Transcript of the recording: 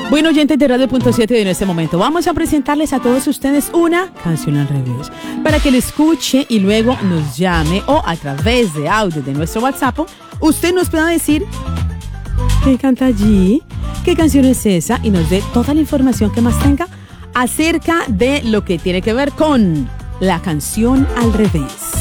Bueno, oyentes de Radio.7, en este momento vamos a presentarles a todos ustedes una canción al revés, para que la escuche y luego nos llame o a través de audio de nuestro WhatsApp, usted nos pueda decir qué canta allí, qué canción es esa y nos dé toda la información que más tenga acerca de lo que tiene que ver con la canción al revés.